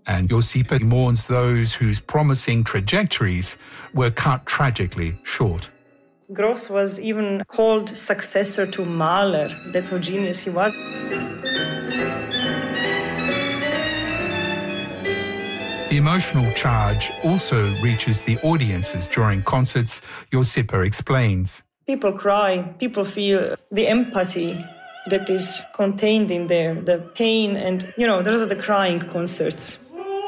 And Josipa mourns those whose promising trajectories were cut tragically short. Gross was even called successor to Mahler. That's how genius he was. The emotional charge also reaches the audiences during concerts, Josipa explains. People cry, people feel the empathy that is contained in there, the pain, and, those are the crying concerts.